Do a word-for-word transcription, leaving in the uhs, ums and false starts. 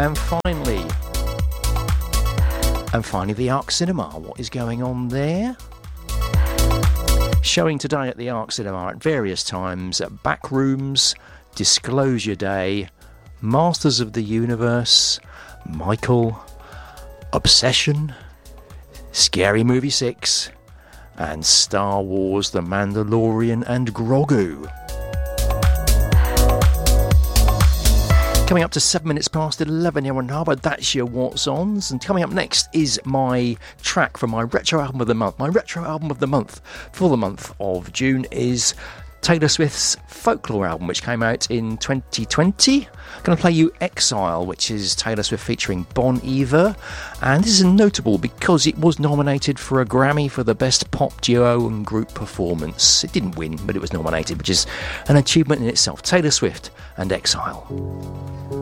And finally, and finally the Arc Cinema. What is going on there? Showing today at the Arc Cinema at various times, at Backrooms, Disclosure Day, Masters of the Universe, Michael, Obsession, Scary Movie six, and Star Wars The Mandalorian and Grogu. Coming up to seven minutes past eleven here on Harbour, that's your What's Ons. And coming up next is my track from my retro album of the month. My retro album of the month for the month of June is Taylor Swift's Folklore album, which came out in twenty twenty. I'm going to play you Exile, which is Taylor Swift featuring Bon Iver. And this is notable because it was nominated for a Grammy for the Best Pop Duo and Group Performance. It didn't win, but it was nominated, which is an achievement in itself. Taylor Swift and Exile.